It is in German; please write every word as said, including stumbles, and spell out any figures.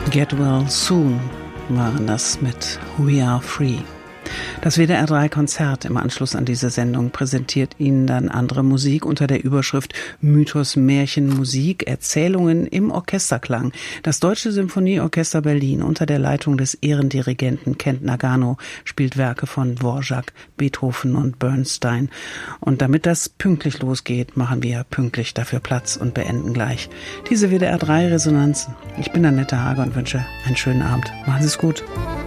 Get Well Soon waren das mit We Are Free. Das W D R drei Konzert im Anschluss an diese Sendung präsentiert Ihnen dann andere Musik unter der Überschrift Mythos, Märchen, Musik, Erzählungen im Orchesterklang. Das Deutsche Symphonieorchester Berlin unter der Leitung des Ehrendirigenten Kent Nagano spielt Werke von Dvorak, Beethoven und Bernstein. Und damit das pünktlich losgeht, machen wir pünktlich dafür Platz und beenden gleich diese W D R drei Resonanzen. Ich bin Annette Hager und wünsche einen schönen Abend. Machen Sie es gut.